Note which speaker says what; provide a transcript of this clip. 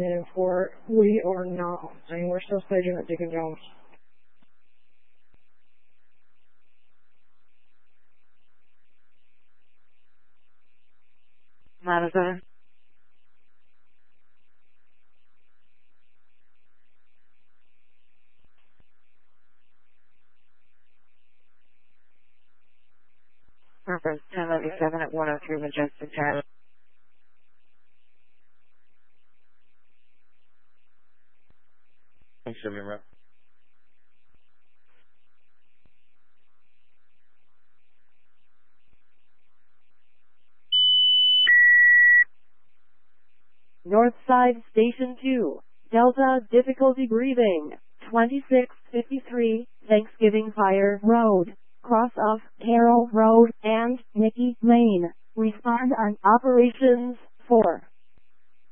Speaker 1: 10 4. We are not. I mean, we're still staging at Deacon Jones.
Speaker 2: Madison. Reference 1097 at 103 Majestic Drive.
Speaker 3: Thanks, Jimmy.
Speaker 4: Northside Station 2, Delta difficulty breathing, 2653, Thanksgiving Fire Road, cross of Carroll Road and Nicky Lane. Respond on Operations 4.